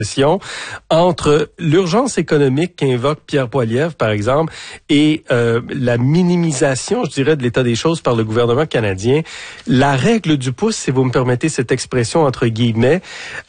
entre l'urgence économique qu'invoque Pierre Poilievre, par exemple, et la minimisation, je dirais, de l'état des choses par le gouvernement canadien. La règle du pouce, si vous me permettez cette expression entre guillemets,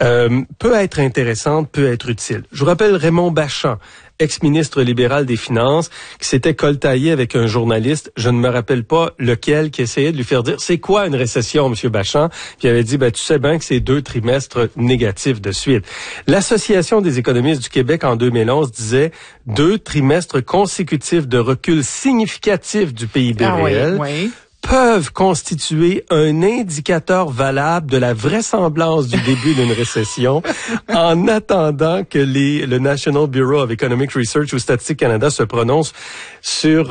peut être intéressante, peut être utile. Je vous rappelle Raymond Bachand, ex-ministre libéral des Finances, qui s'était coltaillé avec un journaliste, je ne me rappelle pas lequel, qui essayait de lui faire dire « C'est quoi une récession, Monsieur Bachand? » Puis il avait dit « Tu sais bien que c'est 2 trimestres négatifs de suite. » L'Association des économistes du Québec en 2011 disait 2 trimestres consécutifs de recul significatif du PIB réel. Oui. Peuvent constituer un indicateur valable de la vraisemblance du début d'une récession en attendant que le National Bureau of Economic Research ou Statistique Canada se prononce sur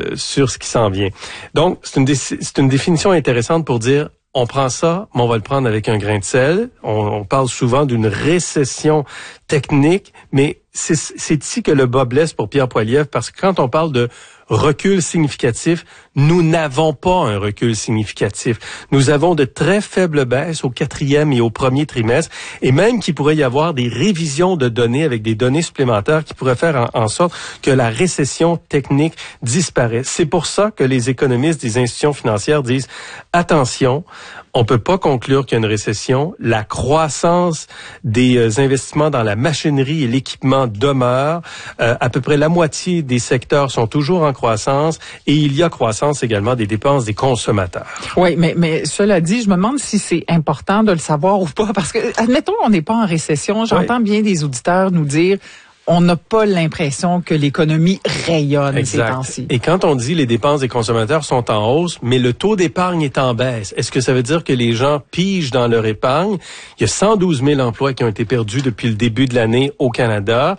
ce qui s'en vient. Donc, c'est une définition intéressante pour dire on prend ça, mais on va le prendre avec un grain de sel. On parle souvent d'une récession technique, mais c'est ici que le bas blesse pour Pierre Poilievre, parce que quand on parle de recul significatif, nous n'avons pas un recul significatif. Nous avons de très faibles baisses au 4e et au 1er trimestre, et même qu'il pourrait y avoir des révisions de données avec des données supplémentaires qui pourraient faire en sorte que la récession technique disparaisse. C'est pour ça que les économistes des institutions financières disent « Attention, on peut pas conclure qu'il y a une récession. La croissance des investissements dans la machinerie et l'équipement demeure. À peu près la moitié des secteurs sont toujours en croissance et il y a croissance également des dépenses des consommateurs. » Oui, mais cela dit, je me demande si c'est important de le savoir ou pas, parce que, admettons, on n'est pas en récession. J'entends bien des auditeurs nous dire on n'a pas l'impression que l'économie rayonne ces temps-ci. Et quand on dit les dépenses des consommateurs sont en hausse, mais le taux d'épargne est en baisse, est-ce que ça veut dire que les gens pigent dans leur épargne? Il y a 112 000 emplois qui ont été perdus depuis le début de l'année au Canada.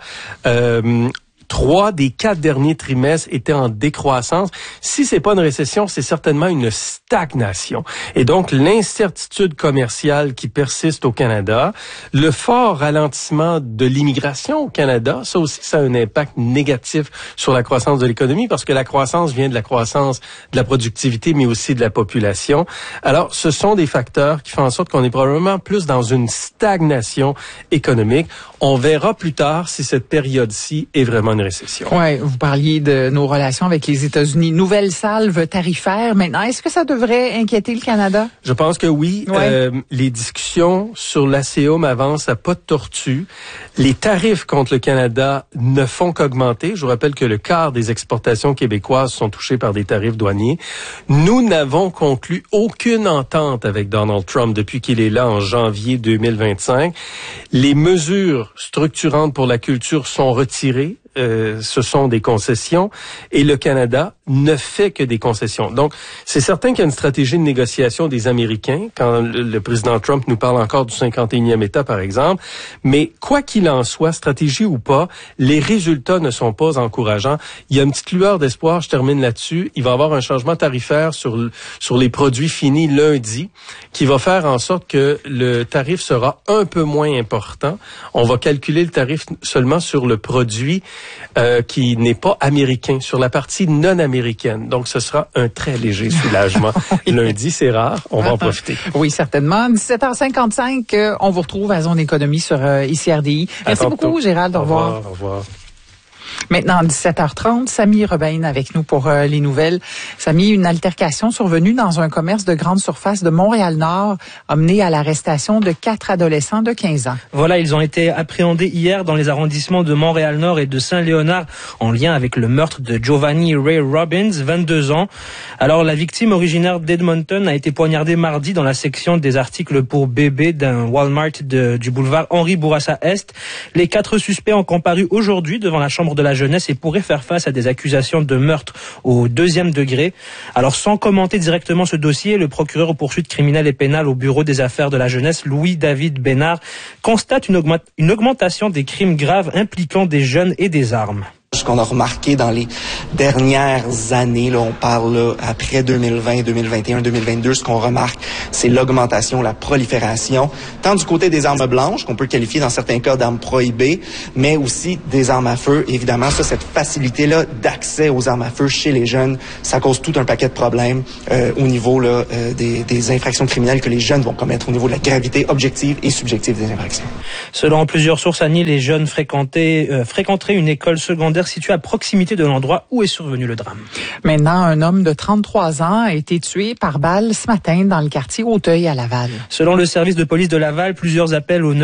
3 des 4 derniers trimestres étaient en décroissance. Si c'est pas une récession, c'est certainement une stagnation. Et donc, l'incertitude commerciale qui persiste au Canada, le fort ralentissement de l'immigration au Canada, ça aussi, ça a un impact négatif sur la croissance de l'économie, parce que la croissance vient de la croissance de la productivité, mais aussi de la population. Alors, ce sont des facteurs qui font en sorte qu'on est probablement plus dans une stagnation économique. On verra plus tard si cette période-ci est vraiment une récession. Oui, vous parliez de nos relations avec les États-Unis. Nouvelle salve tarifaire maintenant. Est-ce que ça devrait inquiéter le Canada? Je pense que oui. Ouais. Les discussions sur l'ACOM avancent à pas de tortue. Les tarifs contre le Canada ne font qu'augmenter. Je vous rappelle que le quart des exportations québécoises sont touchées par des tarifs douaniers. Nous n'avons conclu aucune entente avec Donald Trump depuis qu'il est là en janvier 2025. Les mesures structurantes pour la culture sont retirées. Ce sont des concessions et le Canada ne fait que des concessions. Donc, c'est certain qu'il y a une stratégie de négociation des Américains quand le président Trump nous parle encore du 51e État, par exemple. Mais quoi qu'il en soit, stratégie ou pas, les résultats ne sont pas encourageants. Il y a une petite lueur d'espoir, je termine là-dessus. Il va y avoir un changement tarifaire sur les produits finis lundi qui va faire en sorte que le tarif sera un peu moins important. On va calculer le tarif seulement sur le produit qui n'est pas américain, sur la partie non américaine. Donc, ce sera un très léger soulagement. Lundi, c'est rare. On va en profiter. Oui, certainement. 17h55, on vous retrouve à Zone Économie sur ICRDI. Merci beaucoup, Gérald. Au revoir. Au revoir. Maintenant, 17h30, Samy Rebain avec nous pour les nouvelles. Samy, une altercation survenue dans un commerce de grande surface de Montréal-Nord a mené à l'arrestation de 4 adolescents de 15 ans. Voilà, ils ont été appréhendés hier dans les arrondissements de Montréal-Nord et de Saint-Léonard en lien avec le meurtre de Giovanni Ray Robbins, 22 ans. Alors, la victime originaire d'Edmonton a été poignardée mardi dans la section des articles pour bébés d'un Walmart du boulevard Henri Bourassa-Est. Les 4 suspects ont comparu aujourd'hui devant la Chambre de la jeunesse et pourrait faire face à des accusations de meurtre au 2e degré. Alors, sans commenter directement ce dossier, le procureur aux poursuites criminelles et pénales au Bureau des affaires de la jeunesse, Louis-David Bénard, constate une augmentation des crimes graves impliquant des jeunes et des armes. Ce qu'on a remarqué dans les dernières années, là, on parle là, après 2020, 2021, 2022, ce qu'on remarque, c'est l'augmentation, la prolifération, tant du côté des armes blanches, qu'on peut qualifier dans certains cas d'armes prohibées, mais aussi des armes à feu. Évidemment, ça, cette facilité-là d'accès aux armes à feu chez les jeunes, ça cause tout un paquet de problèmes au niveau là, des infractions criminelles que les jeunes vont commettre, au niveau de la gravité objective et subjective des infractions. Selon plusieurs sources, Annie, les jeunes fréquenteraient une école secondaire située à proximité de l'endroit où est survenu le drame. Maintenant, un homme de 33 ans a été tué par balle ce matin dans le quartier Auteuil à Laval. Selon le service de police de Laval, plusieurs appels au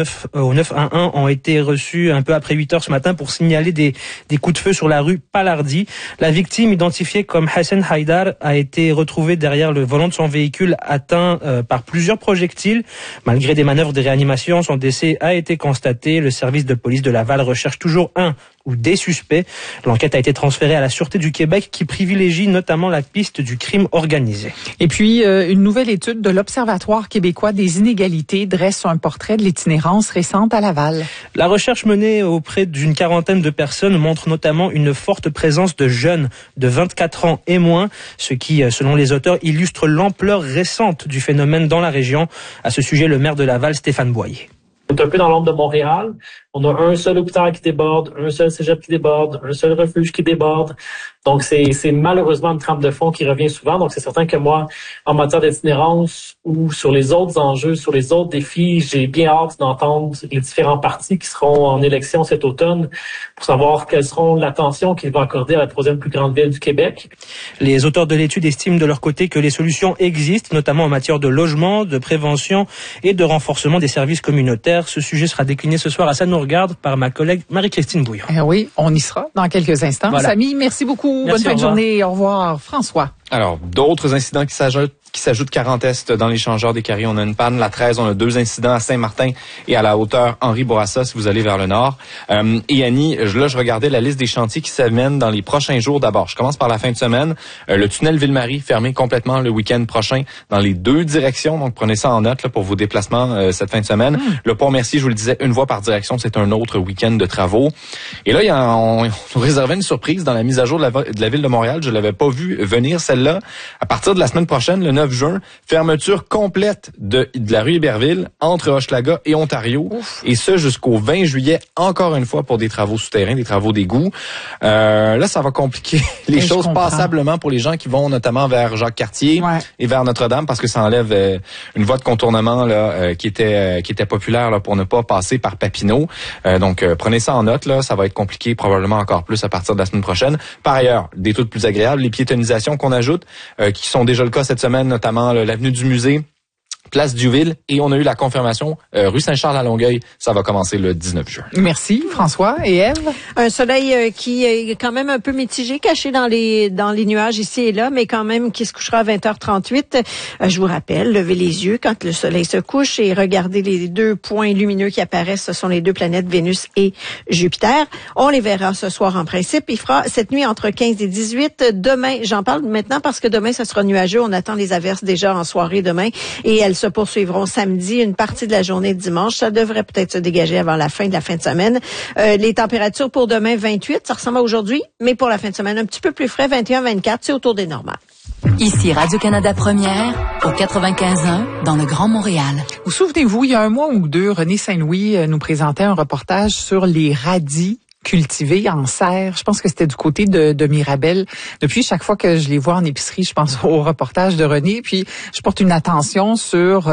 911 ont été reçus un peu après 8 heures ce matin pour signaler des coups de feu sur la rue Palardy. La victime, identifiée comme Hassan Haïdar, a été retrouvée derrière le volant de son véhicule atteint par plusieurs projectiles. Malgré des manœuvres de réanimation, son décès a été constaté. Le service de police de Laval recherche toujours un ou des suspects. L'enquête a été transférée à la Sûreté du Québec qui privilégie notamment la piste du crime organisé. Et puis, une nouvelle étude de l'Observatoire québécois des inégalités dresse un portrait de l'itinérance récente à Laval. La recherche menée auprès d'une quarantaine de personnes montre notamment une forte présence de jeunes de 24 ans et moins, ce qui, selon les auteurs, illustre l'ampleur récente du phénomène dans la région. À ce sujet, le maire de Laval, Stéphane Boyer. On est un peu dans l'ombre de Montréal. On a un seul hôpital qui déborde, un seul cégep qui déborde, un seul refuge qui déborde. Donc, c'est malheureusement une trempe de fond qui revient souvent. Donc, c'est certain que moi, en matière d'itinérance ou sur les autres enjeux, sur les autres défis, j'ai bien hâte d'entendre les différents partis qui seront en élection cet automne pour savoir quelles seront l'attention qu'ils vont accorder à la troisième plus grande ville du Québec. Les auteurs de l'étude estiment de leur côté que les solutions existent, notamment en matière de logement, de prévention et de renforcement des services communautaires. Ce sujet sera décliné ce soir à Ça nous regarde par ma collègue Marie-Christine Bouillon. Oui, on y sera dans quelques instants. Voilà. Samy, merci beaucoup. Merci, bonne fin de journée. Au revoir. François. Alors, d'autres incidents qui s'ajoutent 40 Est dans l'échangeur des Carrés. On a une panne. La 13, on a 2 incidents à Saint-Martin et à la hauteur Henri-Bourassa si vous allez vers le nord. Et Annie, je regardais la liste des chantiers qui s'amènent dans les prochains jours. D'abord, je commence par la fin de semaine. Le tunnel Ville-Marie fermé complètement le week-end prochain dans les 2 directions. Donc, prenez ça en note là, pour vos déplacements cette fin de semaine. Le Pont-Mercier, je vous le disais, une voie par direction. C'est un autre week-end de travaux. Et là, on nous réservait une surprise dans la mise à jour de la Ville de Montréal. Je l'avais pas vu venir, celle-là. À partir de la semaine prochaine, le 9 juin, fermeture complète de la rue Héberville entre Hochelaga et Ontario. Ouf. Et ce, jusqu'au 20 juillet, encore une fois, pour des travaux souterrains, des travaux d'égout. Là, ça va compliquer les choses passablement pour les gens qui vont notamment vers Jacques-Cartier et vers Notre-Dame, parce que ça enlève une voie de contournement là qui était populaire là, pour ne pas passer par Papineau. Donc, prenez ça en note. Là, ça va être compliqué probablement encore plus à partir de la semaine prochaine. Par ailleurs, des trucs plus agréables, les piétonisations qu'on ajoute, qui sont déjà le cas cette semaine, notamment l'avenue du Musée, place Duville, et on a eu la confirmation rue Saint-Charles à Longueuil, ça va commencer le 19 juin. Merci François et Ève. Un soleil qui est quand même un peu mitigé, caché dans les nuages ici et là, mais quand même qui se couchera à 20h38. Je vous rappelle, levez les yeux quand le soleil se couche et regardez les 2 points lumineux qui apparaissent, ce sont les 2 planètes Vénus et Jupiter. On les verra ce soir en principe. Il fera cette nuit entre 15 et 18. Demain, j'en parle maintenant parce que demain ça sera nuageux. On attend les averses déjà en soirée demain et elles se poursuivront samedi, une partie de la journée de dimanche. Ça devrait peut-être se dégager avant la fin de semaine. Les températures pour demain, 28, ça ressemble à aujourd'hui, mais pour la fin de semaine, un petit peu plus frais, 21-24, c'est autour des normales. Ici Radio-Canada Première, au 95.1, dans le Grand Montréal. Vous souvenez-vous, il y a un mois ou 2, René Saint-Louis nous présentait un reportage sur les radis cultivés en serre. Je pense que c'était du côté de Mirabel. Depuis, chaque fois que je les vois en épicerie, je pense au reportage de René. Puis, je porte une attention sur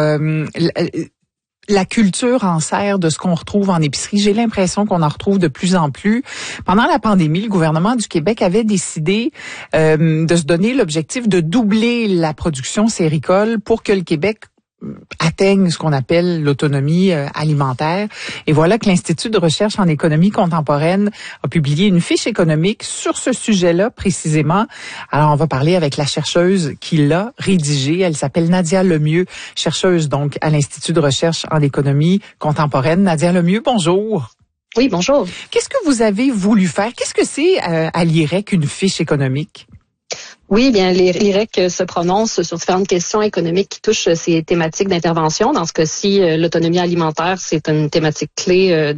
la culture en serre de ce qu'on retrouve en épicerie. J'ai l'impression qu'on en retrouve de plus en plus. Pendant la pandémie, le gouvernement du Québec avait décidé de se donner l'objectif de doubler la production séricole pour que le Québec atteignent ce qu'on appelle l'autonomie alimentaire. Et voilà que l'Institut de recherche en économie contemporaine a publié une fiche économique sur ce sujet-là précisément. Alors, on va parler avec la chercheuse qui l'a rédigée. Elle s'appelle Nadia Lemieux, chercheuse donc à l'Institut de recherche en économie contemporaine. Nadia Lemieux, bonjour. Oui, bonjour. Qu'est-ce que vous avez voulu faire? Qu'est-ce que c'est à l'IREC une fiche économique? Oui, bien, l'IREC se prononce sur différentes questions économiques qui touchent ces thématiques d'intervention. Dans ce cas-ci, l'autonomie alimentaire, c'est une thématique clé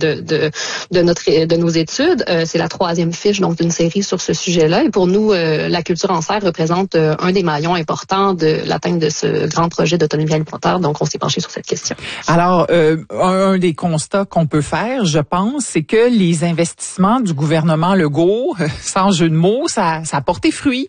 de nos études. C'est la 3e fiche donc d'une série sur ce sujet-là. Et pour nous, la culture en serre représente un des maillons importants de l'atteinte de ce grand projet d'autonomie alimentaire. Donc, on s'est penché sur cette question. Alors, un des constats qu'on peut faire, je pense, c'est que les investissements du gouvernement Legault, sans jeu de mots, ça a porté fruit.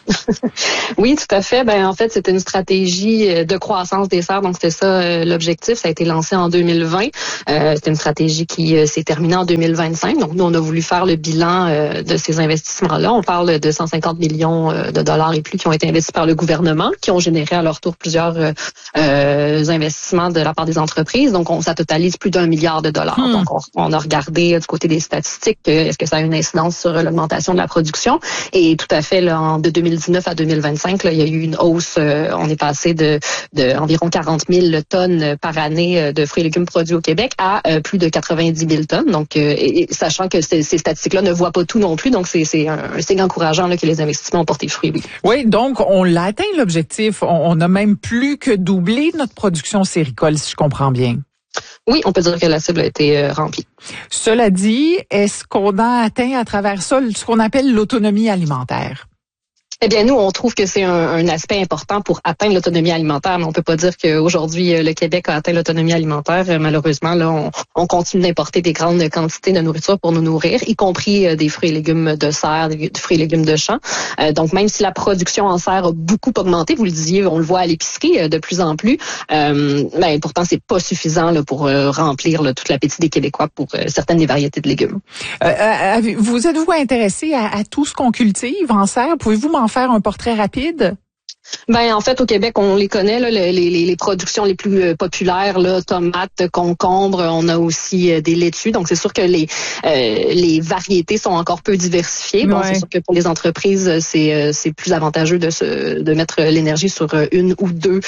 Oui, tout à fait. Ben en fait, c'était une stratégie de croissance des serres, donc c'était ça l'objectif. Ça a été lancé en 2020. C'était une stratégie qui s'est terminée en 2025. Donc nous, on a voulu faire le bilan de ces investissements-là. On parle de 150 millions de dollars et plus qui ont été investis par le gouvernement, qui ont généré à leur tour plusieurs investissements de la part des entreprises. Donc ça totalise plus d'1 milliard de dollars. Donc on a regardé du côté des statistiques, est-ce que ça a une incidence sur l'augmentation de la production? Et tout à fait, là, de 2019 à 2025, là, il y a eu une hausse. On est passé de environ 40 000 tonnes par année de fruits et légumes produits au Québec à plus de 90 000 tonnes. Donc, et sachant que ces statistiques-là ne voient pas tout non plus, donc c'est un signe encourageant là, que les investissements ont porté fruit. Oui. Oui, donc on l'a atteint l'objectif. On a même plus que doublé notre production séricole, si je comprends bien. Oui, on peut dire que la cible a été remplie. Cela dit, est-ce qu'on a atteint à travers ça ce qu'on appelle l'autonomie alimentaire? Eh bien, nous, on trouve que c'est un aspect important pour atteindre l'autonomie alimentaire, mais on peut pas dire qu'aujourd'hui, le Québec a atteint l'autonomie alimentaire. Malheureusement, là, on continue d'importer des grandes quantités de nourriture pour nous nourrir, y compris des fruits et légumes de serre, des fruits et légumes de champ. Donc, même si la production en serre a beaucoup augmenté, vous le disiez, on le voit à l'épicerie de plus en plus, ben, pourtant, c'est pas suffisant là, pour remplir là, tout l'appétit des Québécois pour certaines des variétés de légumes. Vous êtes-vous intéressé à tout ce qu'on cultive en serre? Pouvez-vous m'en faire un portrait rapide? Ben en fait au Québec on les connaît là, les productions les plus populaires là, tomates, concombres, on a aussi des laitues, donc c'est sûr que les variétés sont encore peu diversifiées. Bon, c'est sûr que pour les entreprises c'est plus avantageux de mettre l'énergie sur une ou deux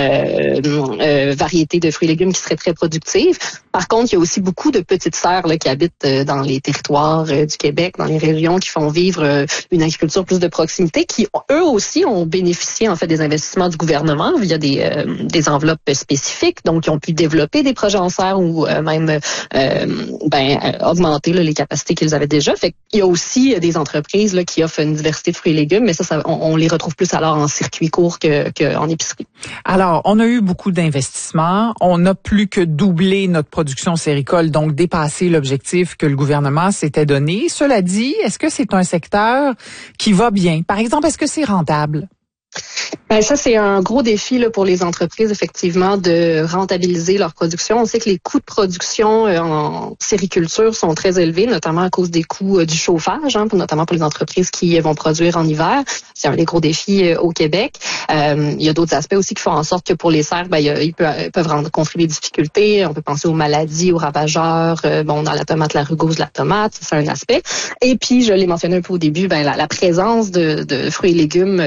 variétés de fruits et légumes qui seraient très productives. Par contre, il y a aussi beaucoup de petites serres là, qui habitent dans les territoires du Québec, dans les régions qui font vivre une agriculture plus de proximité, qui eux aussi ont bénéficié en fait des investissements du gouvernement via des enveloppes spécifiques, donc ils ont pu développer des projets en serre ou même augmenter là, les capacités qu'ils avaient déjà. Fait qu'il y a aussi des entreprises là, qui offrent une diversité de fruits et légumes, mais ça on les retrouve plus alors en circuit court qu'en épicerie. Alors, on a eu beaucoup d'investissements, on n'a plus que doublé notre production séricole, donc dépasser l'objectif que le gouvernement s'était donné. Cela dit, est-ce que c'est un secteur qui va bien? Par exemple, est-ce que c'est rentable? Ben ça, c'est un gros défi là, pour les entreprises, effectivement, de rentabiliser leur production. On sait que les coûts de production en sériculture sont très élevés, notamment à cause des coûts du chauffage, notamment pour les entreprises qui vont produire en hiver. C'est un des gros défis au Québec. Il y a d'autres aspects aussi qui font en sorte que pour les serres, ils peuvent rencontrer des difficultés. On peut penser aux maladies, aux ravageurs. Dans la tomate, la rugose, la tomate, c'est un aspect. Et puis, je l'ai mentionné un peu au début, la présence de fruits et légumes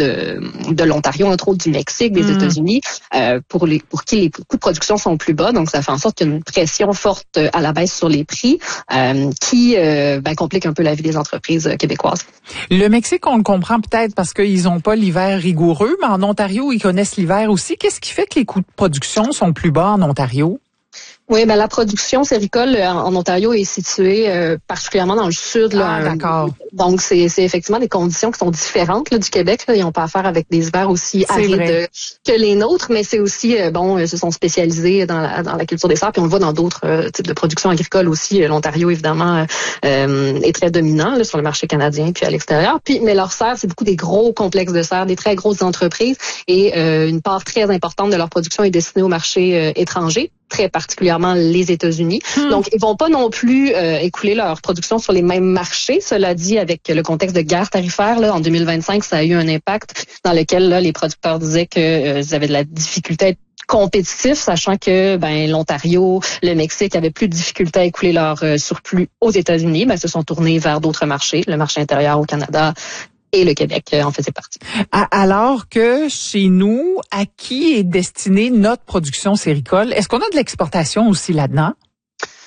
de l'Ontario, entre autres du Mexique, des États-Unis, pour qui les coûts de production sont plus bas. Donc, ça fait en sorte qu'il y a une pression forte à la baisse sur les prix qui complique un peu la vie des entreprises québécoises. Le Mexique, on le comprend peut-être parce qu'ils n'ont pas l'hiver rigoureux, mais en Ontario, ils connaissent l'hiver aussi. Qu'est-ce qui fait que les coûts de production sont plus bas en Ontario? Oui, la production séricole en Ontario est située particulièrement dans le sud. Là, d'accord. Donc, c'est effectivement des conditions qui sont différentes là, du Québec. Là. Ils n'ont pas affaire avec des hivers aussi arides que les nôtres, mais c'est aussi, ils se sont spécialisés dans la culture des serres, puis on le voit dans d'autres types de production agricole aussi. L'Ontario, évidemment, est très dominant là, sur le marché canadien puis à l'extérieur. Mais leurs serres, c'est beaucoup des gros complexes de serres, des très grosses entreprises, et une part très importante de leur production est destinée au marché étranger, très particulièrement les États-Unis. Donc, ils vont pas non plus écouler leur production sur les mêmes marchés. Cela dit, avec le contexte de guerre tarifaire, là, en 2025, ça a eu un impact dans lequel là, les producteurs disaient qu'ils avaient de la difficulté à être compétitifs, sachant que l'Ontario, le Mexique avaient plus de difficultés à écouler leur surplus aux États-Unis. Se sont tournés vers d'autres marchés, le marché intérieur au Canada, et le Québec en faisait partie. Alors que chez nous, à qui est destinée notre production séricole? Est-ce qu'on a de l'exportation aussi là-dedans?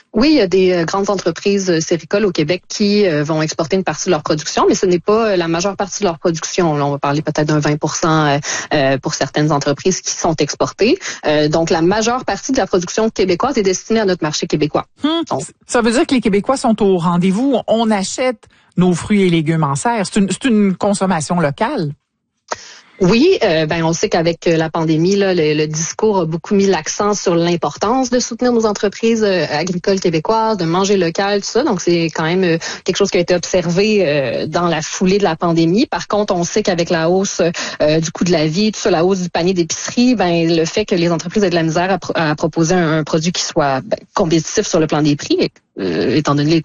Oui, il y a des grandes entreprises séricoles au Québec qui vont exporter une partie de leur production, mais ce n'est pas la majeure partie de leur production. Là, on va parler peut-être d'un 20% pour certaines entreprises qui sont exportées. Donc, la majeure partie de la production québécoise est destinée à notre marché québécois. Donc, ça veut dire que les Québécois sont au rendez-vous. On achète nos fruits et légumes en serre. C'est une consommation locale. Oui, on sait qu'avec la pandémie, là, le discours a beaucoup mis l'accent sur l'importance de soutenir nos entreprises agricoles québécoises, de manger local, tout ça. Donc, c'est quand même quelque chose qui a été observé dans la foulée de la pandémie. Par contre, on sait qu'avec la hausse du coût de la vie, tout ça, la hausse du panier d'épicerie, le fait que les entreprises aient de la misère à proposer un produit qui soit compétitif sur le plan des prix, étant donné